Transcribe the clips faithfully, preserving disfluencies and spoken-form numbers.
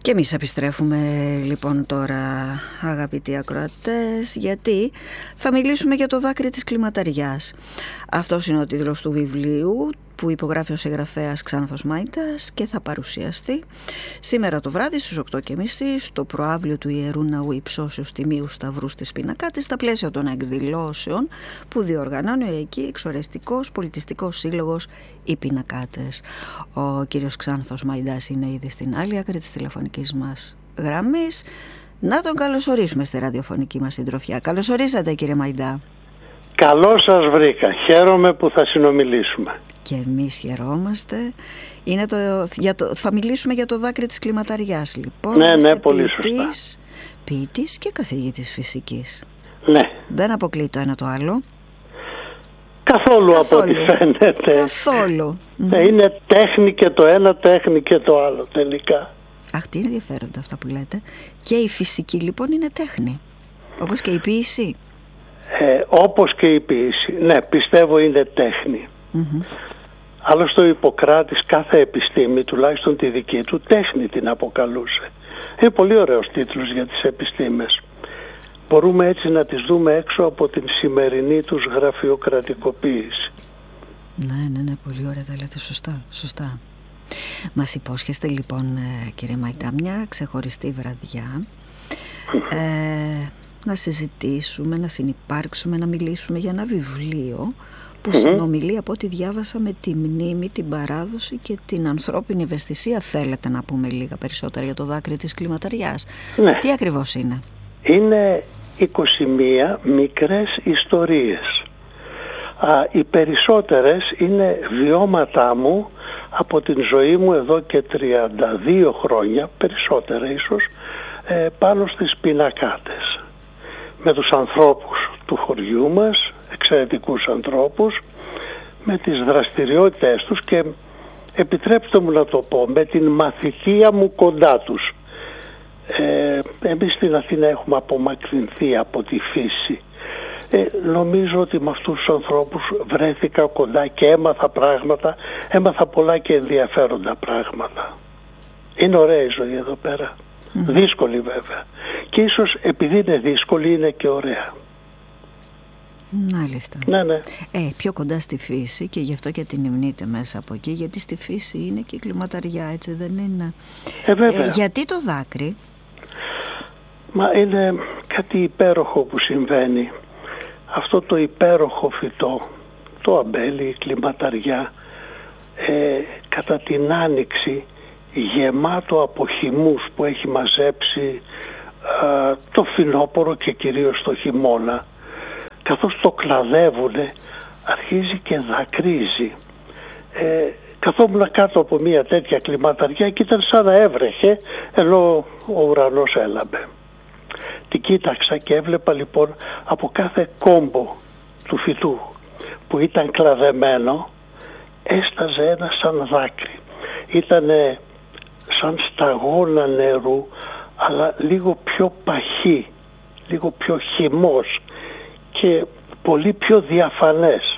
Και εμείς επιστρέφουμε λοιπόν τώρα, αγαπητοί ακροατές, γιατί θα μιλήσουμε για το δάκρυ της κλιματαριάς. Αυτός είναι ο τίτλος του βιβλίου που υπογράφει ο συγγραφέας Ξάνθος Μάιντας και θα παρουσιαστεί σήμερα το βράδυ στις οκτώ και μισή στο προαύλιο του Ιερού Ναού Υψώσεως Τιμίου Σταυρού στις Πινακάτες, στα πλαίσια των εκδηλώσεων που διοργανώνει εκεί εξορεστικός πολιτιστικός σύλλογος οι Πινακάτες. Ο κύριος Ξάνθος Μάιντας είναι ήδη στην άλλη άκρη της τηλεφωνικής μας γραμμής. Να τον καλωσορίσουμε στη ραδιοφωνική μας συντροφιά. Καλώς ορίσατε, κύριε Μάιντα. Καλώς σας βρήκα. Χαίρομαι που θα συνομιλήσουμε. Και εμείς χαιρόμαστε. Είναι το, για το, θα μιλήσουμε για το δάκρυ της κλιματαριάς, λοιπόν. Ναι, Είστε ναι, πολύ ποιητής, σωστά. Ποιητής και καθηγητής φυσικής. Ναι. Δεν αποκλείει το ένα το άλλο. Καθόλου, Καθόλου. από ό,τι φαίνεται. Καθόλου. Ναι, είναι τέχνη και το ένα, τέχνη και το άλλο τελικά. Αχ, τι ενδιαφέροντα αυτά που λέτε. Και η φυσική λοιπόν είναι τέχνη. Όπως και η ποίηση. Ε, όπως και η ποίηση. Ναι, πιστεύω είναι τέχνη. Mm-hmm. Άλλωστε ο Ιπποκράτης κάθε επιστήμη, τουλάχιστον τη δική του, τέχνη την αποκαλούσε. Είναι πολύ ωραίος τίτλος για τις επιστήμες. Μπορούμε έτσι να τις δούμε έξω από την σημερινή τους γραφειοκρατικοποίηση. Ναι, ναι, ναι, πολύ ωραία τα λέτε, σωστά, σωστά. Μας υπόσχεστε λοιπόν, κύριε Μάιντα, μια ξεχωριστή βραδιά ε, να συζητήσουμε, να συνυπάρξουμε, να μιλήσουμε για ένα βιβλίο που συνομιλεί, από ό,τι διάβασα, με τη μνήμη, την παράδοση και την ανθρώπινη ευαισθησία. Θέλετε να πούμε λίγα περισσότερα για το δάκρυ της κλιματαριάς? Ναι. Τι ακριβώς είναι? Είναι είκοσι μία μικρές ιστορίες. Α, οι περισσότερες είναι βιώματά μου από την ζωή μου εδώ και τριάντα δύο χρόνια, περισσότερα ίσως, ε, πάνω στις Πινακάτες. Με τους ανθρώπους του χωριού μας, εξαιρετικούς ανθρώπους, με τις δραστηριότητες τους και, επιτρέψτε μου να το πω, με την μαθητεία μου κοντά τους. Ε, εμείς στην Αθήνα έχουμε απομακρυνθεί από τη φύση. Ε, νομίζω ότι με αυτούς τους ανθρώπους βρέθηκα κοντά και έμαθα πράγματα, έμαθα πολλά και ενδιαφέροντα πράγματα. Είναι ωραία η ζωή εδώ πέρα. Mm. Δύσκολη βέβαια. Και ίσως επειδή είναι δύσκολη είναι και ωραία. Μάλιστα. Ναι, ναι. Ε, πιο κοντά στη φύση και γι' αυτό και την υμνείτε μέσα από εκεί, γιατί στη φύση είναι και η κλιματαριά, έτσι δεν είναι? Ε, βέβαια. Ε, γιατί το δάκρυ? Μα είναι κάτι υπέροχο που συμβαίνει. Αυτό το υπέροχο φυτό, το αμπέλι, η κλιματαριά, ε, κατά την άνοιξη, γεμάτο από χυμούς που έχει μαζέψει ε, το φθινόπωρο και κυρίως το χειμώνα, καθώς το κλαδεύουνε, αρχίζει και δακρύζει. Ε, καθόμουν κάτω από μια τέτοια κλιματαριά και ήταν σαν να έβρεχε, ενώ ο ουρανός έλαμπε. Την κοίταξα και έβλεπα λοιπόν από κάθε κόμπο του φυτού που ήταν κλαδεμένο έσταζε ένα σαν δάκρυ. Ήτανε σαν σταγόνα νερού, αλλά λίγο πιο παχύ, λίγο πιο χυμός και πολύ πιο διαφανές.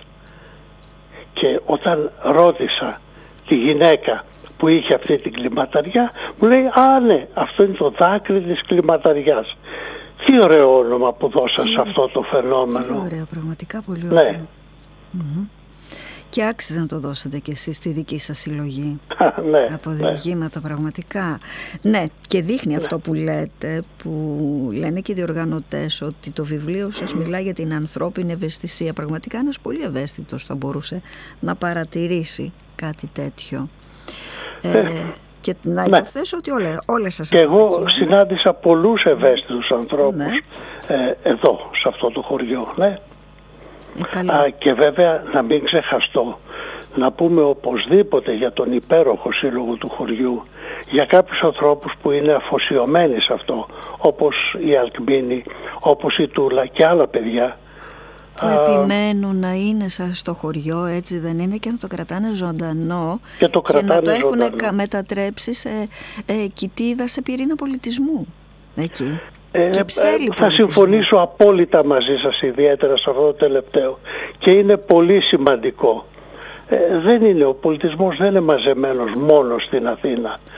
Και όταν ρώτησα τη γυναίκα που είχε αυτή την κλιματαριά, μου λέει «Α, ναι, αυτό είναι το δάκρυ της κλιματαριάς». Τι ωραίο όνομα που δώσα σε αυτό το φαινόμενο. Τι ωραίο, πραγματικά πολύ ωραίο. Ναι. Mm-hmm. Και άξιζε να το δώσετε κι εσείς στη δική σας συλλογή. Ναι, αποδειγήματα, ναι. Πραγματικά. Ναι, και δείχνει ναι. αυτό που λέτε, που λένε και οι διοργανωτές, ότι το βιβλίο σας μιλά για την ανθρώπινη ευαισθησία. Πραγματικά ένας πολύ ευαίσθητος θα μπορούσε να παρατηρήσει κάτι τέτοιο. Ε, ε, και να υποθέσω ναι. ότι όλε, όλες σας... Και εγώ εκεί, συνάντησα ναι. πολλούς ευαίσθητους ανθρώπους ναι. ε, εδώ, σε αυτό το χωριό, ναι. Ε, Α, και βέβαια να μην ξεχαστώ να πούμε οπωσδήποτε για τον υπέροχο σύλλογο του χωριού, για κάποιους ανθρώπους που είναι αφοσιωμένοι σε αυτό, όπως η Αλκμίνη, όπως η Τούλα και άλλα παιδιά που επιμένουν να είναι στο χωριό, έτσι δεν είναι, και να το κρατάνε ζωντανό και, το και να το έχουν ζωντανό. μετατρέψει σε ε, κοιτίδα, σε πυρήνα πολιτισμού εκεί. Ε, και ψέλη θα συμφωνήσω απόλυτα μαζί σας, ιδιαίτερα σε αυτό το τελευταίο, και είναι πολύ σημαντικό. Ε, δεν είναι, ο πολιτισμός δεν είναι μαζεμένος μόνο στην Αθήνα.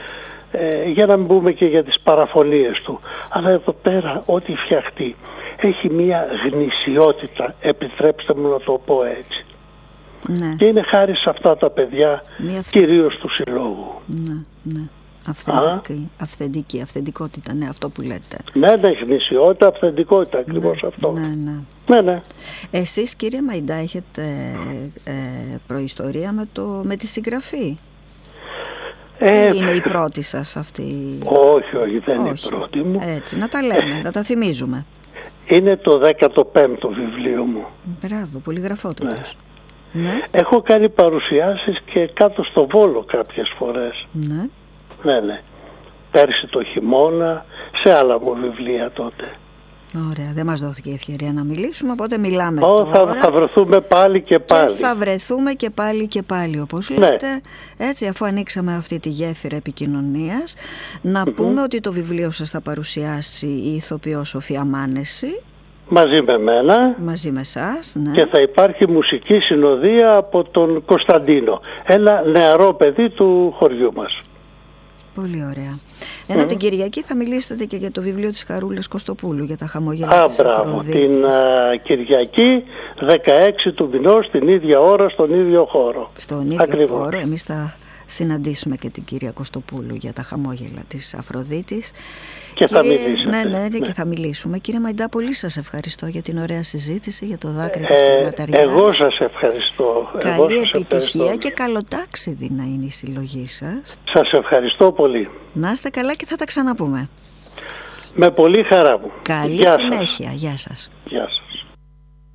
ε, για να μην πούμε και για τις παραφωνίες του. Αλλά εδώ πέρα ό,τι φτιαχτεί έχει μία γνησιότητα, επιτρέψτε μου να το πω έτσι. Ναι. Και είναι χάρη σε αυτά τα παιδιά, κυρίως του συλλόγου. Ναι, ναι. Αυθεντική, αυθεντική, αυθεντικότητα, ναι, αυτό που λέτε. Ναι, ναι, γνησιότητα, αυθεντικότητα, ακριβώς ναι, αυτό. Ναι, ναι. Ναι, ναι. Εσείς, κύριε Μαϊντά, έχετε ε, προϊστορία με, το, με τη συγγραφή. Ε, Ή είναι η πρώτη σας αυτή? Όχι, όχι, δεν όχι. είναι η πρώτη μου. Έτσι, να τα λέμε, να τα θυμίζουμε. Είναι το δέκατο πέμπτο βιβλίο μου. Μπράβο, πολύ γραφότατος. Ναι. Ναι. Έχω κάνει παρουσιάσεις και κάτω στο Βόλο κάποιες φορές. Ναι. Ναι, ναι. Πέρσι το χειμώνα, σε άλλα μου βιβλία τότε. Ωραία, δεν μας δόθηκε η ευκαιρία να μιλήσουμε, οπότε μιλάμε Ω, τώρα. Θα, θα βρεθούμε πάλι και πάλι. Και θα βρεθούμε και πάλι και πάλι, όπως λέτε. Ναι. Έτσι, αφού ανοίξαμε αυτή τη γέφυρα επικοινωνίας, να mm-hmm. πούμε ότι το βιβλίο σας θα παρουσιάσει η ηθοποιός Σοφία Μάνεση. Μαζί με μένα. Μαζί με εσάς, ναι. Και θα υπάρχει μουσική συνοδεία από τον Κωνσταντίνο, ένα νεαρό παιδί του χωριού μας. Πολύ ωραία. Ενώ mm. την Κυριακή θα μιλήσετε και για το βιβλίο της Χαρούλας Κωστοπούλου, για τα χαμόγελα Α, της μπράβο, Αφροδίτης. την uh, Κυριακή δεκαέξι του μηνός, την ίδια ώρα, στον ίδιο χώρο. Στον ίδιο Ακριβώς. χώρο, εμείς θα συναντήσουμε και την κυρία Κωστοπούλου για τα χαμόγελα της Αφροδίτης. Και Κύριε, θα μιλήσετε. Ναι, ναι, ναι, και θα μιλήσουμε. Κύριε Μαϊντά, πολύ σας ευχαριστώ για την ωραία συζήτηση, για το δάκρυ ε, της κλιματαριάς. Εγώ σας ευχαριστώ. Καλή εγώ σας επιτυχία ευχαριστώ. Και καλοτάξιδη να είναι η συλλογή σας. Σας ευχαριστώ πολύ. Να είστε καλά και θα τα ξαναπούμε. Με πολύ χαρά μου. Καλή Γεια συνέχεια. Σας. Γεια σας. Γεια σας.